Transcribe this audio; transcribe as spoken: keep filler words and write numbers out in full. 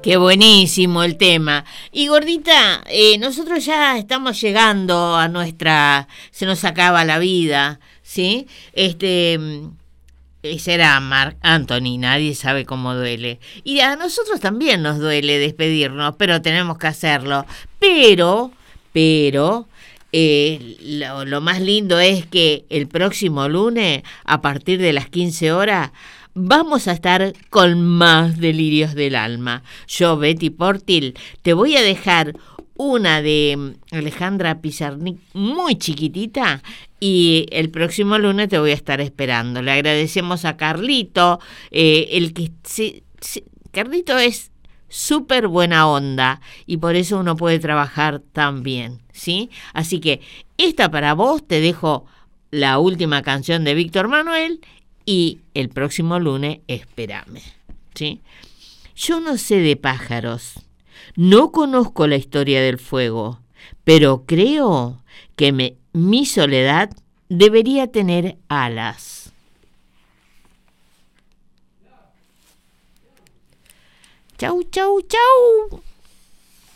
Qué buenísimo el tema. Y Gordita, eh, nosotros ya estamos llegando a nuestra... Se nos acaba la vida, ¿sí? Este... Ese era Marc Anthony, nadie sabe cómo duele. Y a nosotros también nos duele despedirnos, pero tenemos que hacerlo. Pero, pero... Eh, lo, lo más lindo es que el próximo lunes, a partir de las quince horas... vamos a estar con más delirios del alma. Yo, Betty Portil, te voy a dejar una de Alejandra Pizarnik muy chiquitita y el próximo lunes te voy a estar esperando. Le agradecemos a Carlito, eh, el que se, se, Carlito es súper buena onda y por eso uno puede trabajar tan bien, ¿sí? Así que esta para vos, te dejo la última canción de Víctor Manuel. Y el próximo lunes, espérame, ¿sí? Yo no sé de pájaros, no conozco la historia del fuego, pero creo que me, mi soledad debería tener alas. Chau, chau, chau.